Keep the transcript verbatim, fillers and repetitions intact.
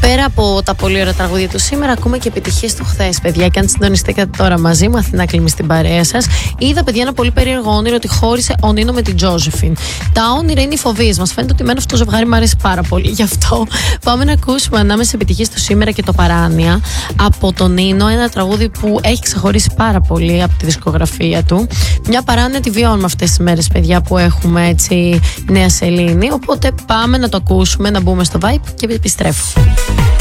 Πέρα από τα πολύ ωραία τραγούδια του σήμερα, ακούμε και επιτυχίες του χθες, παιδιά. Και αν συντονιστήκατε τώρα μαζί μου, Αθηνά Κλίμη στην παρέα σας, είδα, παιδιά, ένα πολύ περίεργο όνειρο ότι χώρισε ο Νίνο με την Τζόζεφιν. Τα όνειρα είναι οι φοβίες μας. Φαίνεται ότι εμένα αυτό το ζευγάρι μου αρέσει πάρα πολύ. Γι' αυτό πάμε να ακούσουμε ανάμεσα επιτυχίες του σήμερα και το παράνοια από τον Νίνο. Ένα τραγούδι που έχει ξεχωρίσει πάρα πολύ από τη δισκογραφία του. Μια παράνοια τη βιώνουμε αυτές τις μέρες, παιδιά, που έχουμε έτσι νέα σελήνη. Οπότε πάμε να το ακούσουμε, να μπούμε στο vibe και επιστρέφω.